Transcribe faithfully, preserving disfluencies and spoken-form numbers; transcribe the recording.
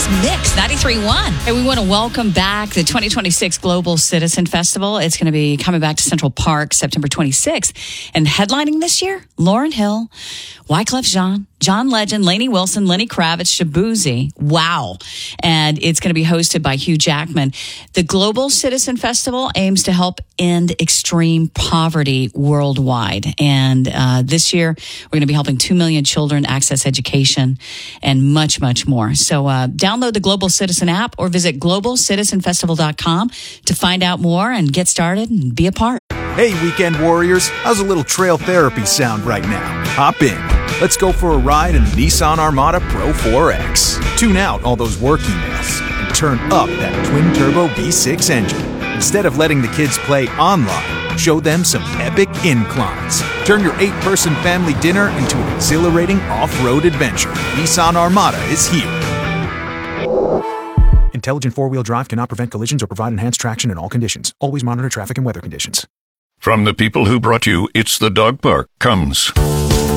Mix ninety-three point one. Hey, we want to welcome back the twenty twenty-six Global Citizen Festival. It's going to be coming back to Central Park September twenty-sixth. And headlining this year, Lauryn Hill, Wyclef Jean, John Legend, Lainey Wilson, Lenny Kravitz, Shabuzi. Wow. And it's going to be hosted by Hugh Jackman. The Global Citizen Festival aims to help end extreme poverty worldwide. And uh, this year, we're going to be helping two million children access education and much, much more. So uh, download the Global Citizen app or visit global citizen festival dot com to find out more and get started and be a part. Hey, weekend warriors. How's a little trail therapy sound right now? Hop in. Let's go for a ride in the Nissan Armada Pro four X. Tune out all those work emails and turn up that twin-turbo V six engine. Instead of letting the kids play online, show them some epic inclines. Turn your eight-person family dinner into an exhilarating off-road adventure. Nissan Armada is here. Intelligent four-wheel drive cannot prevent collisions or provide enhanced traction in all conditions. Always monitor traffic and weather conditions. From the people who brought you It's the Dog Park comes